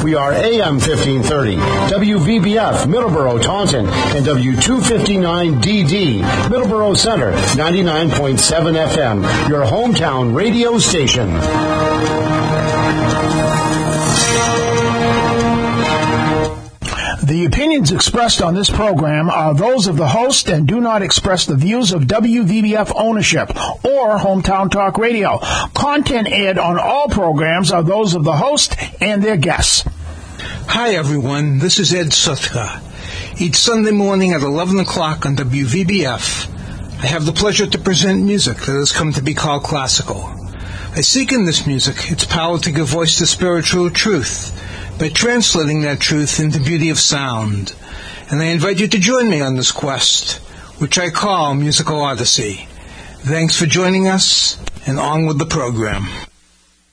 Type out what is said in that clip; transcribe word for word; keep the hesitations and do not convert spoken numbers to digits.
We are A M fifteen thirty, W V B F, Middleborough, Taunton, and W two fifty-nine D D, Middleborough Center, ninety-nine point seven F M, your hometown radio station. The opinions expressed on this program are those of the host and do not express the views of W V B F ownership or Hometown Talk Radio. Content aired on all programs are those of the host and their guests. Hi everyone, this is Ed Sutka. Each Sunday morning at eleven o'clock on W V B F, I have the pleasure to present music that has come to be called classical. I seek in this music its power to give voice to spiritual truth by translating that truth into beauty of sound. And I invite you to join me on this quest, which I call Musical Odyssey. Thanks for joining us, and on with the program.